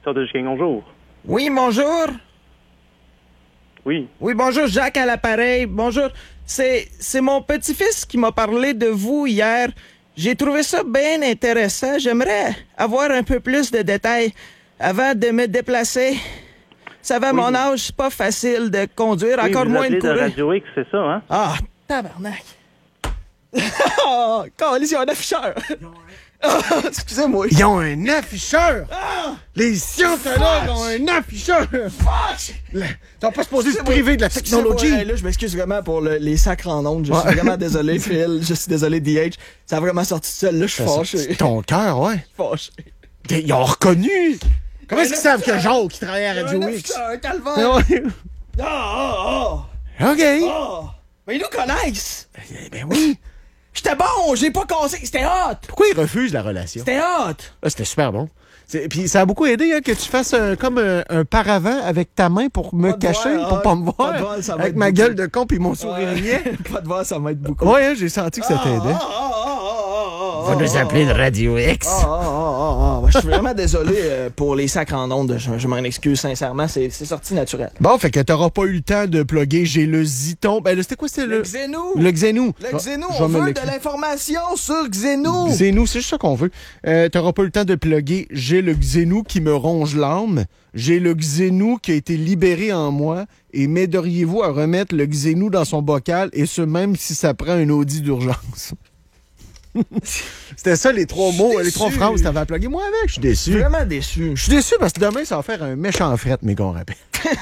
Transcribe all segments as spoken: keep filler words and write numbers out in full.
Scientologie King, bonjour. Oui, bonjour. Oui. Oui, bonjour, Jacques à l'appareil. Bonjour. C'est, c'est mon petit-fils qui m'a parlé de vous hier. J'ai trouvé ça bien intéressant. J'aimerais avoir un peu plus de détails avant de me déplacer. Vous savez, à Oui. mon âge, c'est pas facile de conduire, Oui, encore vous moins de appelez de courir. Radio X, c'est ça, hein? Ah, tabarnak. Oh, câlisse, il y a un afficheur. Ah, excusez-moi. Ils ont un afficheur! Ah, Les scientologues ont un afficheur! fuck! T'as pas supposé se priver de la technologie! Excusez-moi, hey, là, je m'excuse vraiment pour le- les sacres en ondes. Je suis Ouais. vraiment désolé, Phil. Je suis désolé, D H. Ça a vraiment sorti seul. Là, je suis fâché. Ton cœur, ouais. Fâché. Ils ont reconnu! Comment est-ce Un qu'ils savent que afficheur. Jacques qui travaille à Un Radio X? afficheur, un calvaire. Ah ouais. Ah, ah, OK. ah. Ah. Mais ils nous connaissent. Eh Ben oui. J'étais bon, j'ai pas cassé. C'était hot. Pourquoi ils refusent la relation? C'était hot. Ah, c'était super bon. C'est- Puis ça a beaucoup aidé hein, que tu fasses un- comme un, un paravent avec ta main pour me Pas de cacher, voir, pour ah, pas me pas voir. de voir, ça va avec être ma beaucoup. gueule de con puis mon sourire niais. Pas de voir, ça m'aide beaucoup. Ouais, hein, j'ai senti que ça t'aidait. Ah, ah, ah, ah, ah, Va ah, nous ah, appeler ah. de Radio X. Ah, ah, ah, ah, ah. Je suis vraiment désolé euh, pour les sacres en ondes. Je, je m'en excuse sincèrement. C'est c'est sorti naturel. Bon, fait que t'auras pas eu le temps de plugger J'ai le Ziton. Ben, là, c'était quoi, c'était le... Le Xenou. Le Xenou. Le Xenou, Je vais on me veut de l'écrire. l'information sur Xenou. Xenou, c'est juste ça qu'on veut. Euh, T'auras pas eu le temps de plugger J'ai le Xenou qui me ronge l'âme. J'ai le Xenou qui a été libéré en moi. Et m'aideriez-vous à remettre le Xenou dans son bocal, et ce même si ça prend un audit d'urgence? C'était ça les trois Je suis mots, déçu. les trois phrases que t'avais à plugger. Moi avec, je suis déçu. Vraiment déçu. Je suis déçu parce que demain, ça va faire un méchant fret, mais qu'on rappelle.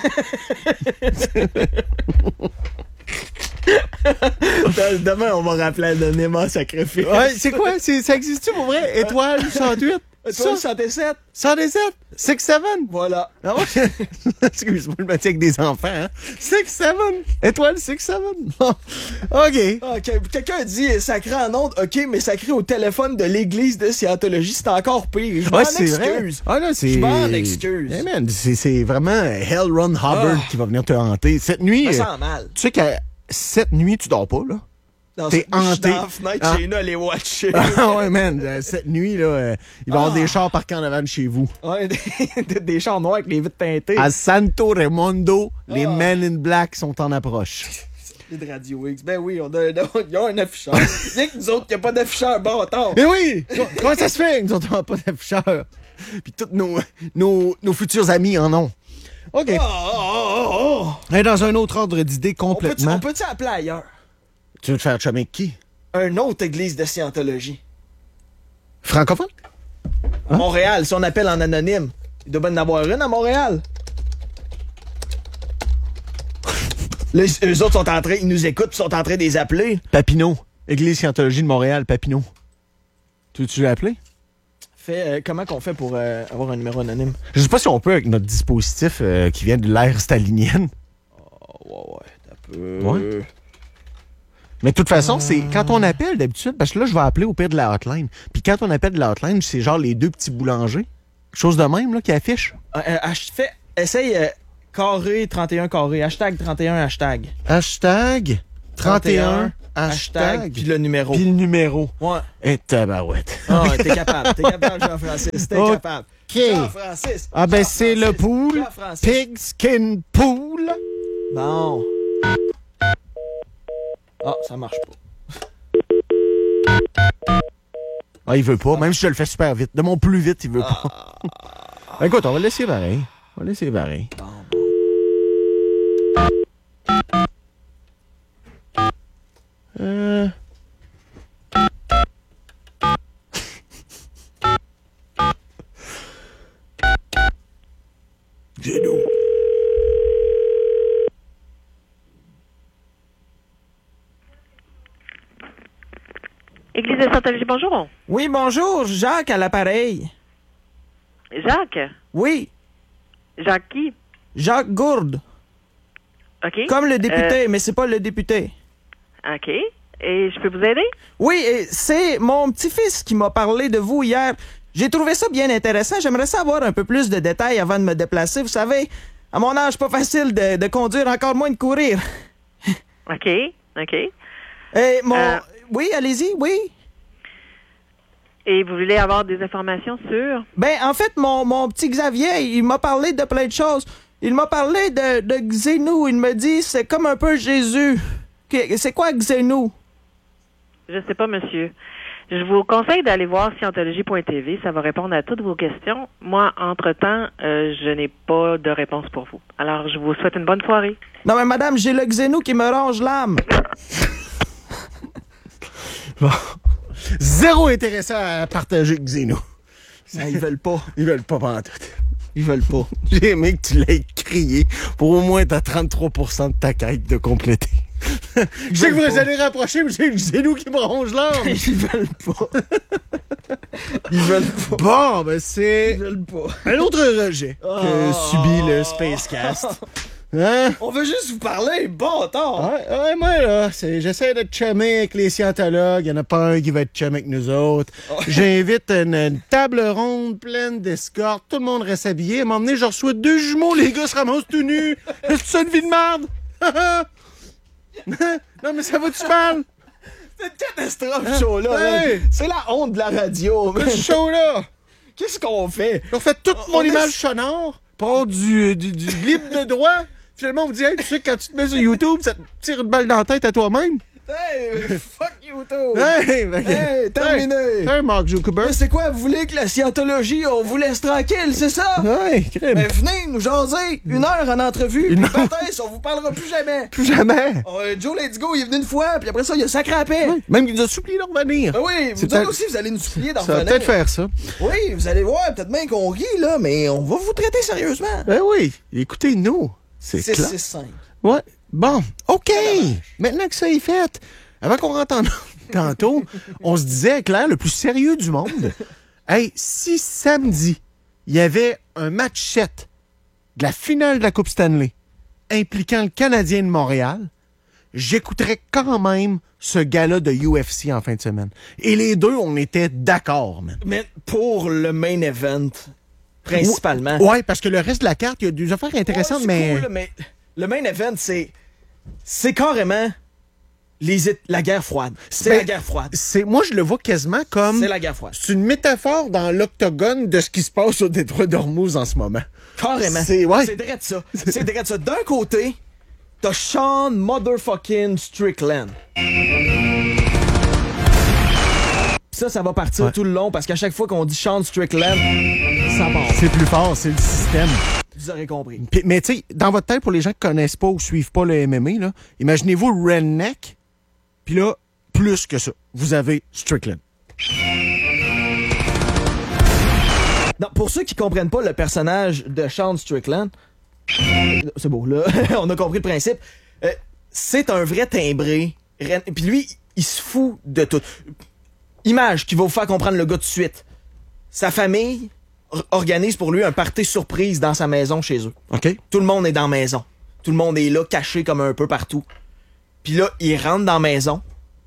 Demain, on va rappeler anonymément sacrifice. Ouais, c'est quoi? C'est- Ça existe-tu pour vrai? Étoile cent huit? Toi, Ça? cent sept. cent dix-sept? six sept? Voilà. Ah ouais? Excuse-moi, je me tiens avec des enfants, hein? six sept? Étoile six sept? Bon. OK. Ok, quelqu'un dit sacré en ondes, ok, mais sacré au téléphone de l'église de Scientologie, c'est encore pire. Je m'en Ouais, c'est vrai. excuse. Ah là, c'est... Je m'en excuse. Hey man, c'est c'est vraiment Hell Ron Hubbard Ah. qui va venir te hanter. Cette nuit, Je me euh, sens mal. tu sais qu'à cette nuit, tu dors pas, là? Dans T'es je suis hanté. dans la fenêtre Ah. chez nous à les watcher. Ah ouais, man, euh, cette nuit, là, euh, il va y avoir Ah. des chars parqués en avant de chez vous. Ouais, des, des- des chars noirs avec les vitres teintées. À Santo Raimondo, les Ah. Men in Black sont en approche. De Radio X. Ben oui, on a, ils ont un afficheur. Rien que nous autres, il n'y a pas d'afficheur, bâtard. Mais oui! Comment ça se fait que nous autres, on n'a pas d'afficheur? Puis tous nos, nos, nos futurs amis en ont. OK. Oh, oh, oh, oh. Et dans un autre ordre d'idées On peut-tu complètement... on peut-tu appeler ailleurs? Tu veux te faire chummer avec qui? Un autre église de Scientologie. Francophone? À Montréal, si on appelle en anonyme. Il doit bien en avoir une à Montréal. Là, eux autres sont en train, ils nous écoutent, ils sont en train de les appeler. Papineau. Église Scientologie de Montréal, Papineau. Tu veux-tu l'appeler? Fait, euh, comment qu'on fait pour euh, avoir un numéro anonyme? Je sais pas si on peut avec notre dispositif euh, qui vient de l'ère stalinienne. Oh, ouais, ouais, t'as peu. Ouais. Mais de toute façon, c'est quand on appelle d'habitude, parce que là, je vais appeler au pire de la hotline. Puis quand on appelle de la hotline, c'est genre les deux petits boulangers. Chose de même, là, qui affiche. Euh, euh, ach- fais, essaye euh, carré trente et un carré. Hashtag trente et un hashtag. Hashtag trente et un hashtag. hashtag. Puis le numéro. Puis le numéro. Ouais. Et tabarouette. Ah, ouais, t'es capable. T'es capable, Jean-Francis. T'es Ok. capable. Jean-Francis. Ah ben c'est le Jean-Francis. pool. Jean-Francis. Pigskin pool. Bon. Ah, ça marche pas. Ah, il veut pas, même si je le fais super vite. De mon plus vite, il veut pas. Ah. Écoute, on va le laisser pareil. On va le laisser pareil. Bon, bon. Euh... Genou. Église de Scientologie, bonjour. Oui, bonjour, Jacques à l'appareil. Jacques? Oui, Jacques qui? Jacques Gourde. OK. Comme le député, mais c'est pas le député. Euh, OK. Et je peux vous aider? Oui, et c'est mon petit-fils qui m'a parlé de vous hier. J'ai trouvé ça bien intéressant. J'aimerais savoir un peu plus de détails avant de me déplacer. Vous savez, à mon âge, pas facile de, de conduire, encore moins de courir. OK. OK. Et mon... Euh. Oui, allez-y, oui. Et vous voulez avoir des informations sur... Ben, en fait, mon, mon petit Xavier, il m'a parlé de plein de choses. Il m'a parlé de, de Xenu. Il me dit, c'est comme un peu Jésus. Que- C'est quoi Xenu? Je sais pas, monsieur. Je vous conseille d'aller voir scientologie point t v. Ça va répondre à toutes vos questions. Moi, entre-temps, euh, je n'ai pas de réponse pour vous. Alors, je vous souhaite une bonne soirée. Non, mais madame, j'ai le Xenu qui me ronge l'âme. Bon. Zéro intéressant à partager Xeno. Ah, ils veulent pas. Ils veulent pas pantoute. Ils veulent pas. J'ai aimé que tu l'aies crié pour au moins ta trente-trois pour cent de ta quête de compléter. Je sais que vous allez rapprocher, mais j'ai le Xeno qui me ronge l'âme. Ils veulent pas. Ils veulent pas. Bon, ben c'est Ils veulent pas. un autre rejet que subit le Spacecast. Hein? On veut juste vous parler, bon temps. Ouais, ouais, moi, là, c'est, j'essaie d'être chumé avec les scientologues. Il n'y en a pas un qui va être chum avec nous autres. J'invite une, une table ronde pleine d'escortes. Tout le monde reste habillé. À un moment donné, je reçois deux jumeaux. Les gars se ramassent tout nus. Est-ce que c'est une vie de merde? Non, mais ça va-tu mal? C'est une catastrophe, ce show-là. Ouais. là. C'est la honte de la radio. mais- Ce show-là! Qu'est-ce qu'on fait? On fait toute On mon est- image sonore pour du, du, du libre de droit. Finalement, on vous dit, hey, tu sais que quand tu te mets sur YouTube, ça te tire une balle dans la tête à toi-même. Hey, fuck YouTube. Hey, ben, Hey, terminé. Hey, hey, Mark Zuckerberg. Mais c'est quoi, vous voulez que la scientologie, on vous laisse tranquille, c'est ça? Ouais, crème. Ben venez nous jaser une heure en entrevue. Une Une heure. baptiste, on vous parlera plus jamais. Plus jamais. Euh, Joe Let's Go, il est venu une fois, puis après ça, il a sacré à paix. Même qu'il nous a supplié de revenir. Ah oui, C'est vous peut-être- autres aussi, vous allez nous supplier d'en Ça va revenir. peut-être faire ça. Oui, vous allez voir, peut-être bien qu'on rit, là, mais on va vous traiter sérieusement. Ben oui, écoutez-nous. C'est six clair. six cinq. Ouais. Bon, OK. Maintenant que ça est fait, avant qu'on rentre en tantôt, on se disait, Claire, le plus sérieux du monde, hey, si samedi, il y avait un match sept de la finale de la Coupe Stanley impliquant le Canadien de Montréal, j'écouterais quand même ce gala de U F C en fin de semaine. Et les deux, on était d'accord, man. Mais pour le main event, principalement. Ouais, parce que le reste de la carte, il y a des affaires intéressantes, Ouais, c'est mais... cool, là, mais le main event, c'est. C'est carrément les, é- la guerre froide. C'est Ben, la guerre froide. c'est, moi, je le vois quasiment comme... C'est la guerre froide. C'est une métaphore dans l'octogone de ce qui se passe au détroit d'Ormuz en ce moment. Carrément. C'est- ouais. C'est direct ça. C'est direct ça. D'un côté, t'as Sean motherfucking Strickland. Ça, ça va partir Ouais. tout le long parce qu'à chaque fois qu'on dit Sean Strickland, ça part. C'est plus fort, c'est le système. Vous aurez compris. Puis- mais tu sais, dans votre tête, pour les gens qui connaissent pas ou suivent pas le M M A, là, imaginez-vous le redneck, puis là, plus que ça, vous avez Strickland. Non, pour ceux qui comprennent pas le personnage de Sean Strickland, c'est beau, là, on a compris le principe. Euh, c'est un vrai timbré. Ren- Puis lui, il se fout de tout. Image qui va vous faire comprendre le gars tout de suite. Sa famille or- organise pour lui un party surprise dans sa maison chez eux. OK? Tout le monde est dans la maison. Tout le monde est là, caché comme un peu partout. Puis là, il rentre dans la maison.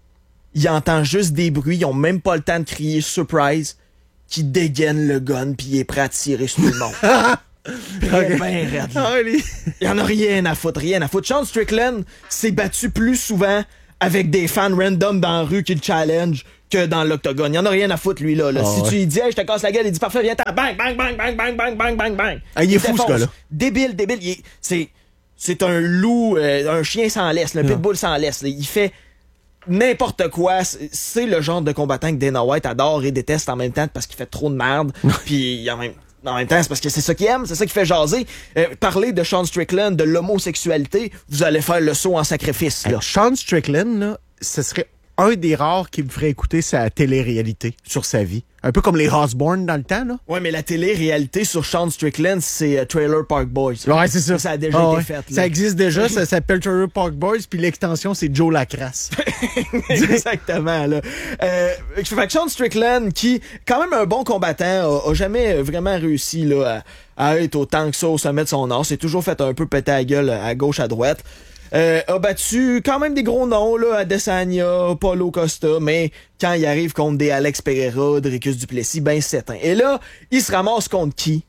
Il entend juste des bruits. Ils ont même pas le temps de crier « surprise ». Qui dégaine le gun puis il est prêt à tirer sur tout le monde. Très Ok. ben raide, là. Ah, les- Il en a rien à foutre, rien à foutre. Sean Strickland s'est battu plus souvent avec des fans random dans la rue qui le challenge que dans l'octogone. Il en a rien à foutre, lui, là. là. Ah, si ouais. tu lui dis, hey, je te casse la gueule, il dit, parfait, viens-t'en. Bang, bang, bang, bang, bang, bang, bang, bang, bang. Ah, il est fou, ce défonce. gars-là. Débile, débile. Il est- c'est, c'est un loup, euh, un chien sans laisse, le Ouais. pitbull sans laisse. là. Il fait n'importe quoi. C'est- C'est le genre de combattant que Dana White adore et déteste en même temps parce qu'il fait trop de merde. Puis en même, en même temps, c'est parce que c'est ça qu'il aime, c'est ça qui fait jaser. Euh, parler de Sean Strickland, de l'homosexualité, vous allez faire le saut en sacrifice. Là. Alors, Sean Strickland, là, ce serait un des rares qui me ferait écouter sa télé-réalité sur sa vie. Un peu comme les Osborne dans le temps, là. Ouais, mais la télé-réalité sur Sean Strickland, c'est euh, Trailer Park Boys. Ouais, c'est ça. Ça a déjà Ah, été ouais. fait. là. Ça existe déjà, ça s'appelle Trailer Park Boys, puis l'extension, c'est Joe Lacrasse. Exactement, là. Euh, fait que Sean Strickland, qui, quand même un bon combattant, a, a jamais vraiment réussi là, à, à être autant que ça au sommet de son art. C'est toujours fait un peu péter la gueule à gauche, à droite. Euh, a battu quand même des gros noms, là, Adesanya, Paulo Costa, mais quand il arrive contre des Alex Pereira, Dricus Duplessis, ben c'est éteint. Et là, il se ramasse contre qui?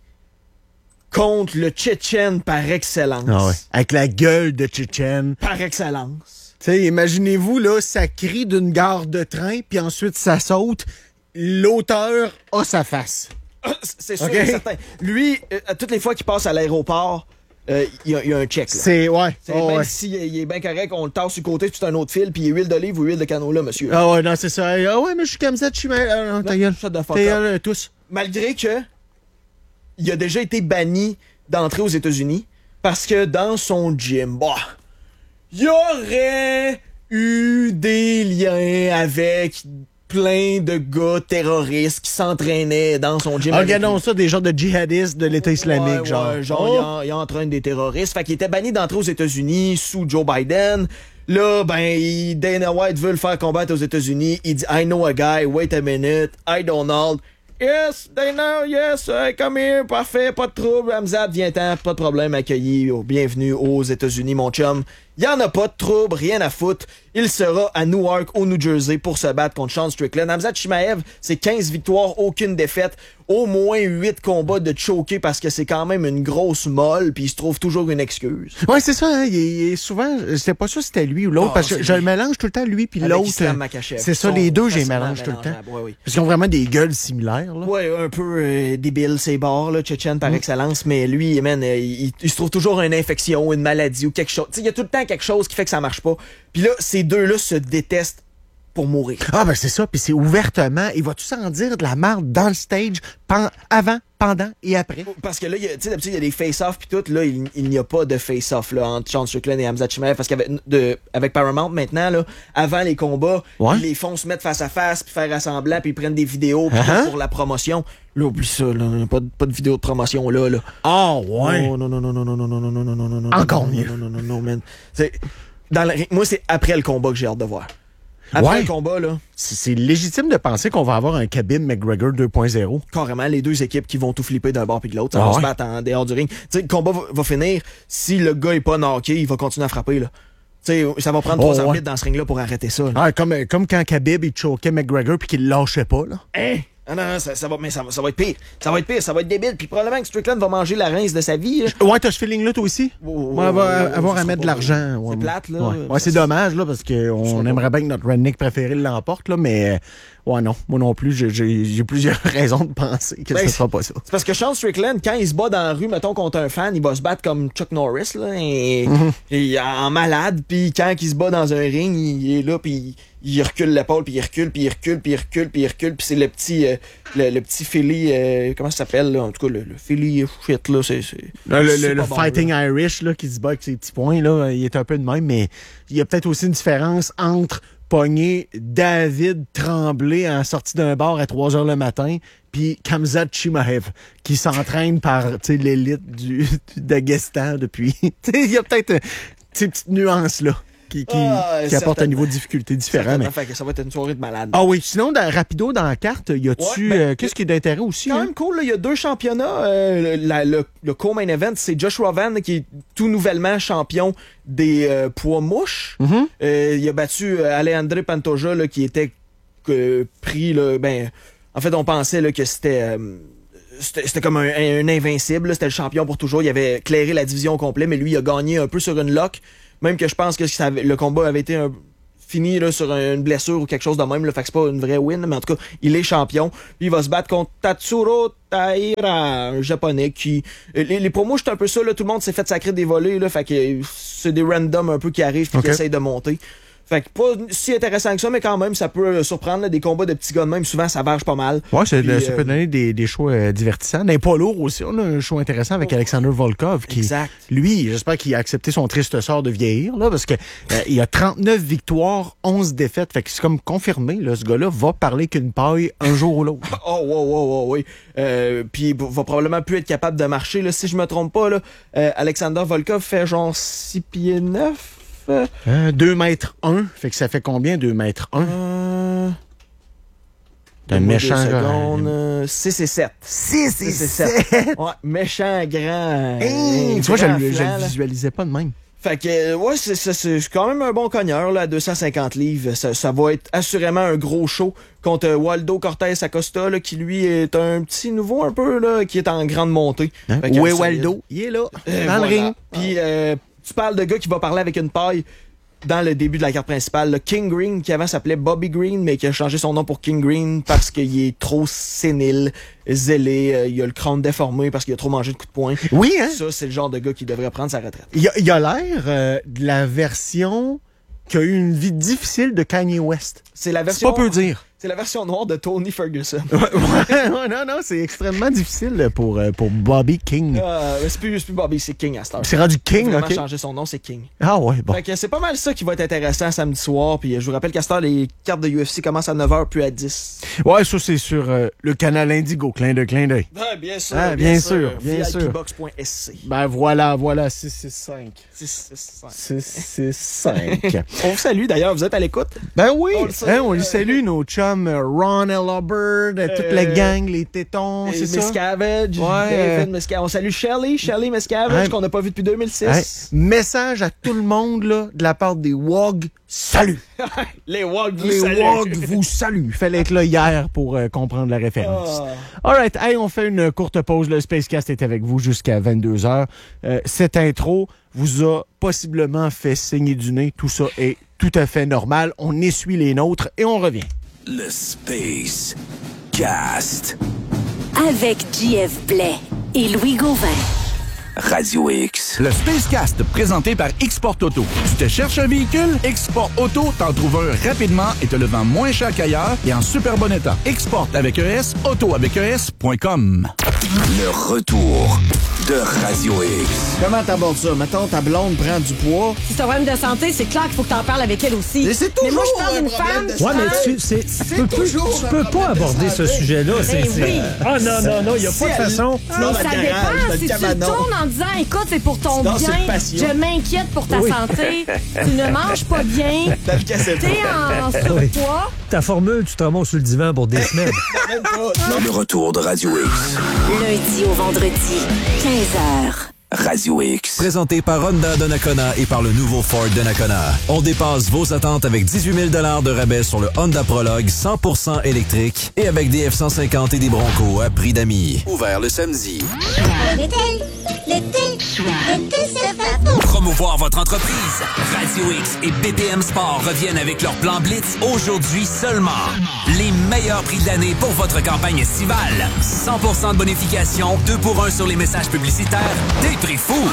Contre le Tchétchène par excellence. Ah ouais. Avec la gueule de Tchétchène. Par excellence. Tu sais, imaginez-vous, là, ça crie d'une gare de train, puis ensuite ça saute. l'auteur a sa face. C'est sûr OK. et certain. Lui, euh, à toutes les fois qu'il passe à l'aéroport, euh, il y, a- il y a un check. Là. C'est, ouais. C'est- oh, même ouais. s'il est- il est bien correct, on le tasse sur le côté, puis c'est un autre fil, puis il est huile d'olive ou huile de canola, monsieur. Ah ouais, non, c'est ça. Ah ouais, mais je suis comme ça, je suis mal. Ah, non, ta gueule. Shut the fuck Ta up. gueule, euh, tous. Malgré que il a déjà été banni d'entrer aux États-Unis parce que dans son gym, bah, il y aurait eu des liens avec plein de gars terroristes qui s'entraînaient dans son gym. avec lui. Regardons ça, des genres de djihadistes de l'État islamique, Ouais, genre. ouais, genre, Oh. il, en- il entraîne des terroristes. Fait qu'il était banni d'entrer aux États-Unis sous Joe Biden. Là, ben, il- Dana White veut le faire combattre aux États-Unis. Il dit, I know a guy, wait a minute, I Donald. Yes, Dana, yes, hey, come here, parfait, pas de trouble. Hamzat, viens-t'en, pas de problème, accueilli, oh, bienvenue aux États-Unis, mon chum. Il y en a pas de trouble, rien à foutre. Il sera à Newark, au New Jersey, pour se battre contre Sean Strickland. Hamzat Chimaev, c'est quinze victoires, aucune défaite, au moins huit combats de choqué parce que c'est quand même une grosse molle, puis il se trouve toujours une excuse. Ouais, c'est ça, hein, il, est, il est souvent, j'étais pas sûr si c'était lui ou l'autre, Ah, parce que c'est je lui. le mélange tout le temps, lui puis Avec l'autre. Islam Makhachev. C'est ça, Ils les sont deux, j'ai facilement mélange tout le temps. mélangeables, ouais, oui. Parce qu'ils ont vraiment des gueules similaires, là. Ouais, un peu euh, débile, ces bords, là, Tchétchène par excellence, mais lui, man, euh, il, il se trouve toujours une infection, une maladie ou quelque chose. Tu sais, il y a tout le temps quelque chose qui fait que ça marche pas. Puis là, ces deux-là se détestent pour mourir. Ah, ben c'est ça, puis c'est ouvertement. Il va-tu s'en dire de la merde dans le stage, pen- avant, pendant et après? Parce que là, il y a- tu sais, d'habitude, il y a des face-off puis tout. Là, il, il n'y a pas de face-off là, entre Sean Strickland et Hamzat Chimaev. Parce qu'avec de, avec Paramount, maintenant, là, avant les combats, Ouais. ils les font se mettre face à face puis faire assemblant puis ils prennent des vidéos puis Uh-huh. pour la promotion. Là, oublie ça, là, pas, de, pas de vidéo de promotion là. là. Ah, Oh, non, non, non, non, non, non, non, non, non, non, non, non, non. Encore non, mieux. Non, non, non, non, man. C'est, dans le ring- moi, c'est après le combat que j'ai hâte de voir. Après Ouais. le combat, là, C'est c'est légitime de penser qu'on va avoir un Khabib McGregor deux point zéro. carrément, les deux équipes qui vont tout flipper d'un bord puis de l'autre, ça Ah va ouais? se battre en dehors du ring. Tu sais, le combat va, va finir. Si le gars est pas knocké, il va continuer à frapper, là. Tu sais, ça va prendre Oh, trois ouais. arbitres dans ce ring-là pour arrêter ça, là. Ah, comme, comme quand Khabib, il choquait McGregor puis qu'il le lâchait pas, là. Hein? Ah non, non, ça, ça va, mais ça, va- ça va être pire. Ça va être pire, ça va être débile. Puis probablement que Strickland va manger la rince de sa vie, là. Ouais, t'as ce feeling-là, toi aussi? Oh, Ouais, oh, avoir, oh, avoir ça à sera mettre de pas- l'argent. Ouais, c'est plate, là. Ouais, Ouais, c'est dommage, là, parce qu'on aimerait bien que notre redneck préféré l'emporte, là, mais euh, ouais, non. Moi non plus, j'ai- j'ai j'ai plusieurs raisons de penser que Ben, ce sera pas ça. C'est parce que Sean Strickland, quand il se bat dans la rue, mettons, contre un fan, il va se battre comme Chuck Norris, là, et, Mm-hmm. et en malade, puis quand il se bat dans un ring, il est là, puis il recule l'épaule, puis il recule, puis il recule, puis il recule, puis il recule, puis c'est le petit, euh, le, le petit Philly, euh, comment ça s'appelle, là, en tout cas, le, le Philly shit, là, c'est... c'est- Le, le- c'est le pas bon, Fighting là. Irish là, qui se bat avec ses petits points, là, il est un peu de même, mais il y a peut-être aussi une différence entre pogner David Tremblay en sortie d'un bar à trois heures le matin, puis Khamzat Chimaev, qui s'entraîne par tu sais, l'élite du, du Daghestan depuis. Tu sais, il y a peut-être euh, ces petites nuances-là qui, qui, Ah, qui apportent un certainement. niveau de difficulté différent. mais- Fait que ça va être une soirée de malade. Ah oui, sinon, dans, rapido, dans la carte, y a-tu. Ouais, ben, euh, Qu'est-ce qui est d'intérêt aussi? Quand Hein? même cool, là. Il y a deux championnats. Euh, le, la- le, le co-main event, c'est Joshua Van qui est tout nouvellement champion des euh, poids mouches. Mhm. Euh, il a battu euh, Alejandro Pantoja là, qui était euh, pris. Là, ben, en fait, on pensait là, que c'était. euh, c'était c'était comme un, un invincible, là. C'était le champion pour toujours. Il avait clairé la division au complet, mais lui, il a gagné un peu sur une lock. Même que je pense que ça avait- le combat avait été un, fini là, sur une blessure ou quelque chose de même. Là, fait que c'est pas une vraie win, mais en tout cas, il est champion. Puis il va se battre contre Tatsuro Taira, un japonais qui... euh, Les, les promos, c'est un peu ça, là, tout le monde s'est fait sacrer des volets, là, fait que euh, c'est des randoms un peu qui arrivent puis Ok. qui essayent de monter. Fait que pas si intéressant que ça, mais quand même, ça peut euh, surprendre. Là, des combats de petits gars de même, souvent, ça varge pas mal. Ouais, c'est- Puis, ça euh, peut donner des, des choix euh, divertissants. Dans les poids lourds aussi, on a un choix intéressant avec Alexander Volkov qui, Exact. lui, j'espère qu'il a accepté son triste sort de vieillir, là, parce que euh, il a trente-neuf victoires, onze défaites. Fait que c'est comme confirmé, là, ce gars-là va parler qu'une paille un jour ou l'autre. Oh, wow, wow, wow, oui. Euh, puis il va probablement plus être capable de marcher. Là, si je me trompe pas, là, euh, Alexander Volkov fait genre six pieds neuf. Hein, deux mètres un, fait que ça fait combien, deux mètres un? Euh... T'es un donne-moi méchant deux gars. secondes, euh, six et sept. six et sept. Ouais, méchant, grand. Hey, euh, tu vois, je, grand le- je flanc, le là. visualisais pas de même. Fait que, euh, ouais, c'est, c'est, c'est quand même un bon cogneur, là, à deux cent cinquante livres. Ça, ça va être assurément un gros show contre euh, Waldo Cortés Acosta, là, qui lui est un petit nouveau un peu, là, qui est en grande montée. Hein? Fait que, Où est solide. Waldo? Il est là, Euh, dans le voilà. ring. Puis, euh, tu parles de gars qui va parler avec une paille. dans le début de la carte principale, le King Green, qui avant s'appelait Bobby Green, mais qui a changé son nom pour King Green parce qu'il est trop sénile, zélé, euh, il a le crâne déformé parce qu'il a trop mangé de coups de poing. Oui, hein? Ça, c'est le genre de gars qui devrait prendre sa retraite. Il a, il a l'air euh, de la version qui a eu une vie difficile de Kanye West. C'est la C'est version... pas peu dire. C'est la version noire de Tony Ferguson. Ouais, ouais, non, non, c'est extrêmement difficile pour, euh, pour Bobby King. Euh, c'est, plus, c'est plus Bobby, c'est King à cette heure. C'est rendu Il a King, vraiment OK? changé son nom, c'est King. Ah ouais, bon. Fait que c'est pas mal ça qui va être intéressant samedi soir. Puis je vous rappelle qu'à cette heure, les cartes de U F C commencent à neuf heures puis à dix. Ouais, ça, c'est sur euh, le canal Indigo, clin de clin d'œil. Ah, bien sûr. Ah, bien sûr, bien V I P sûr. box point S C. Ben voilà, voilà, six six cinq. six six cinq. six six cinq. On vous salue d'ailleurs, vous êtes à l'écoute. Ben oui, On le salue, hein, on les euh, salue, nos chums euh, Ron Ella Bird, euh, toute la euh, gang, les tétons, c'est ça? Miscavige, Ouais, David euh, Miscavige. On salue Shelly, Shelly Miscavige, Ouais. qu'on n'a pas vu depuis deux mille six. Hein, message à tout le monde, là, de la part des W O G, salut! Les Wogs vous Les saluent. W O G vous saluent. Fallait être là hier pour euh, comprendre la référence. Ah. All right, hey, on fait une courte pause. Le Spacecast est avec vous jusqu'à vingt-deux heures. Euh, cette intro vous a possiblement fait saigner du nez. Tout ça est tout à fait normal. On essuie les nôtres et on revient. Le Space Cast. Avec J F Blais et Louis Gauvin. Radio X. Le Spacecast, présenté par Export Auto. Tu te cherches un véhicule? Export Auto t'en trouve un rapidement et te le vend moins cher qu'ailleurs et en super bon état. Export avec E S, auto avec E S point com. Le retour de Radio X. Comment t'abordes ça? Mettons, ta blonde prend du poids. Si c'est un problème de santé, c'est clair qu'il faut que t'en parles avec elle aussi. Mais c'est Mais moi, je toujours parle un d'une problème femme de qui Ouais, mais parle- tu, c'est, tu peux, toujours tu un peux problème pas de aborder ce santé. sujet-là. C'est, Ben c'est- oui. Ah non, non, non, il n'y a pas de elle- façon. Mais dans ça le garage, dépend. dans le Si tu cabanon. tournes en disant, écoute, c'est pour ton Non, c'est bien, le patio. je m'inquiète pour ta Oui. santé, tu ne manges pas bien, Dans le cassette. t'es en surpoids. Ta formule, tu te ramasses sur le divan pour des semaines. Même pas. Le retour de Radio X. Lundi au vendredi, quinze heures. Radio X. Présenté par Honda Donnacona et par le nouveau Ford Donnacona. On dépasse vos attentes avec dix-huit mille dollars de rabais sur le Honda Prologue cent pour cent électrique et avec des F cent cinquante et des Broncos à prix d'amis. Ouvert le samedi. L'été, l'été, l'été, c'est fait pour. Promouvoir votre entreprise. Radio X et B P M Sport reviennent avec leur plan Blitz aujourd'hui seulement. Les meilleurs prix de l'année pour votre campagne estivale. cent pour cent de bonification, deux pour un sur les messages publicitaires, des prix fous.